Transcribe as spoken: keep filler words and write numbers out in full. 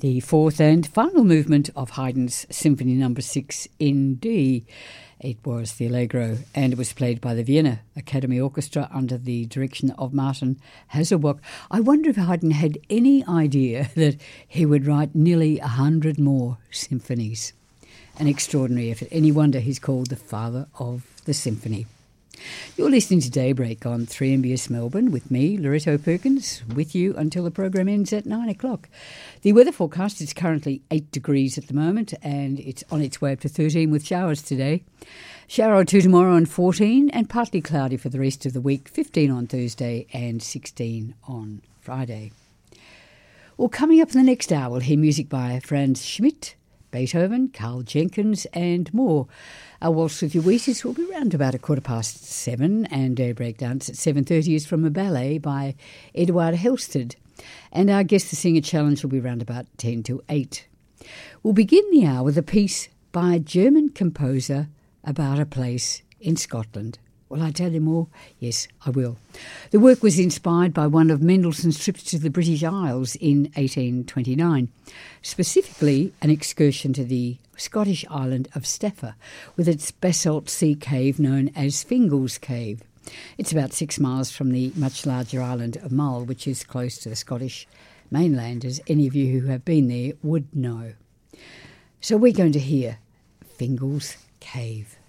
the fourth and final movement of Haydn's Symphony Number six in D. It was the Allegro, and it was played by the Vienna Academy Orchestra under the direction of Martin Haselbock. I wonder if Haydn had any idea that he would write nearly a hundred more symphonies. An extraordinary effort. Any wonder he's called the father of the symphony. You're listening to Daybreak on three M B S Melbourne with me, Loretto Perkins, with you until the program ends at nine o'clock. The weather forecast is currently eight degrees at the moment, and it's on its way up to thirteen with showers today. Shower or two tomorrow and fourteen, and partly cloudy for the rest of the week, fifteen on Thursday and sixteen on Friday. Well, coming up in the next hour, we'll hear music by Franz Schmidt, Beethoven, Carl Jenkins and more. Our Waltz with Your Wheaties will be round about a quarter past seven, and a breakdance at seven thirty is from a ballet by Eduard Helsted. And our Guess the Singer challenge will be round about ten to eight. We'll begin the hour with a piece by a German composer about a place in Scotland. Will I tell you more? Yes, I will. The work was inspired by one of Mendelssohn's trips to the British Isles in eighteen twenty-nine, specifically an excursion to the Scottish island of Staffa with its basalt sea cave known as Fingal's Cave. It's about six miles from the much larger island of Mull, which is close to the Scottish mainland, as any of you who have been there would know. So we're going to hear Fingal's Cave.